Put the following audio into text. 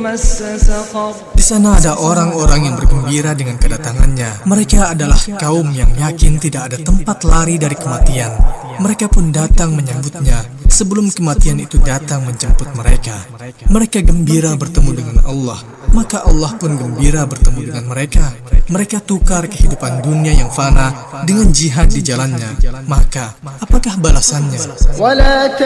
Di sana ada orang-orang yang bergembira dengan kedatangannya. Mereka adalah kaum yang yakin tidak ada tempat lari dari kematian. Mereka pun datang menyambutnya sebelum kematian itu datang menjemput mereka. Mereka gembira bertemu dengan Allah, maka Allah pun gembira bertemu dengan mereka. Mereka tukar kehidupan dunia yang fana dengan jihad di jalannya. Maka apakah balasannya?